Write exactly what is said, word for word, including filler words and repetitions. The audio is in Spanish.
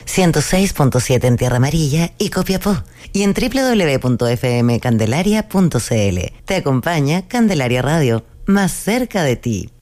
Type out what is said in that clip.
ciento seis punto siete en Tierra Amarilla y Copiapó. Y en doble u doble u doble u punto f m candelaria punto c l. Te acompaña Candelaria Radio, más cerca de ti.